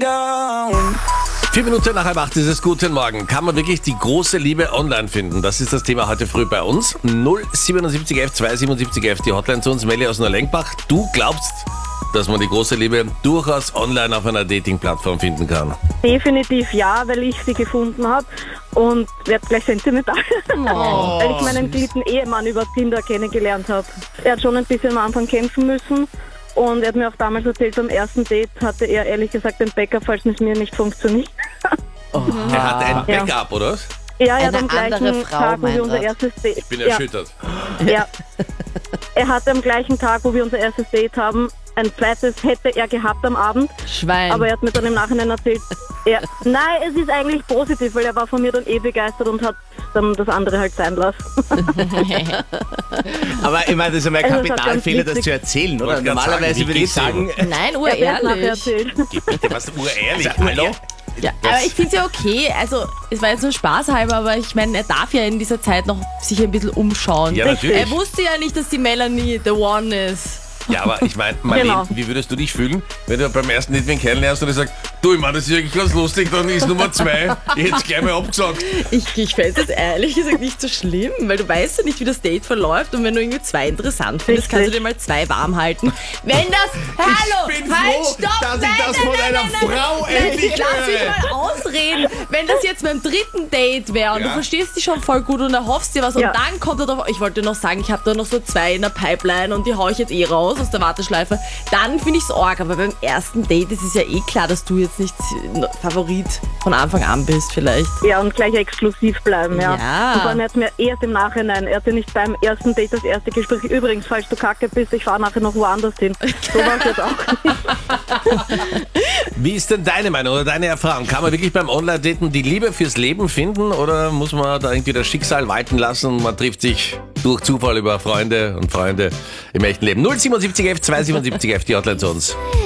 down. 4 Minuten nach 7:30 ist es. Guten Morgen. Kann man wirklich die große Liebe online finden? Das ist das Thema heute früh bei uns. 07711 27711, die Hotline zu uns. Melli aus Neulenkbach. Du glaubst, dass man die große Liebe durchaus online auf einer Dating-Plattform finden kann? Definitiv ja, weil ich sie gefunden habe und werde gleich sentimental, weil ich meinen geliebten Ehemann über Tinder kennengelernt habe. Er hat schon ein bisschen am Anfang kämpfen müssen und er hat mir auch damals erzählt, beim ersten Date hatte er ehrlich gesagt ein Backup, falls es mir nicht funktioniert. Er hatte ein Backup, oder? Ja, Eine am gleichen andere Frau, Tag, wo wir unser mein Gott. erstes Date... Ich bin erschüttert. Ja. Er hatte am gleichen Tag, wo wir unser erstes Date haben, ein zweites hätte er gehabt am Abend. Schwein. Aber er hat mir dann im Nachhinein erzählt, nein, es ist eigentlich positiv, weil er war von mir dann begeistert und hat dann das andere halt sein lassen. Aber ich meine, das ist einmal ein Also, das war Kapitalfehler, ganz das witzig. zu erzählen, oder? Wollte grad Normalerweise sagen, wie würde ich geht's sagen, Nein, Er wird nachher urehrlich. erzählt. Bitte, was urehrlich, Also, hallo? Ja, aber ich finde es ja okay. Also, es war jetzt nur spaßhalber, aber ich meine, er darf ja in dieser Zeit noch sich ein bisschen umschauen. Ja, natürlich. Er wusste ja nicht, dass die Melanie the one ist. Ja, aber ich meine, Marlene, Genau. wie würdest du dich fühlen, wenn du beim ersten Date wen kennenlernst und er sagt, du, ich meine, das ist wirklich ganz lustig, dann ist Nummer 2, ich hätte es gleich mal abgesagt. Ich fände das ehrlich gesagt nicht so schlimm, weil du weißt ja nicht, wie das Date verläuft und wenn du irgendwie 2 interessant findest, kannst du dir mal 2 warm halten. Wenn das... Hallo! ich bin halt, froh, stopp! dass ich Nein, das nein, von nein, einer nein, nein, Frau nein, endlich lass mich höre. mal ausreden. Wenn das jetzt beim 3. Date wäre und Ja. du verstehst dich schon voll gut und erhoffst dir was Ja. und dann kommt er drauf... Ich wollte noch sagen, ich habe da noch so 2 in der Pipeline und die hau ich jetzt raus aus der Warteschleife. Dann finde ich es arg, aber beim ersten Date ist es ja klar, dass du jetzt nicht Favorit von Anfang an bist vielleicht. Ja, und gleich exklusiv bleiben, ja. Ja. Und vor allem er hat mir erst im Nachhinein, er hatte nicht beim ersten Date das erste Gespräch. Übrigens, falls du kacke bist, ich fahre nachher noch woanders hin. So war es jetzt auch nicht. Wie ist denn deine Meinung oder deine Erfahrung? Kann man wirklich beim Online-Daten die Liebe fürs Leben finden oder muss man da irgendwie das Schicksal walten lassen und man trifft sich durch Zufall über Freunde und Freunde im echten Leben? 07711 27711, die Hotline zu uns.